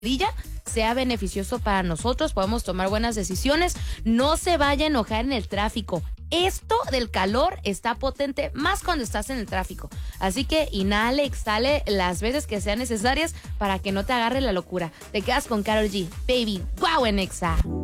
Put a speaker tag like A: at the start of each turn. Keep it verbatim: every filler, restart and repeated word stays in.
A: sea beneficioso para nosotros, podemos tomar buenas decisiones. No se vaya a enojar en el tráfico. Esto del calor está potente más cuando estás en el tráfico. Así que inhale, exhale las veces que sean necesarias para que no te agarre la locura. Te quedas con Karol G. Baby, wow en Exa.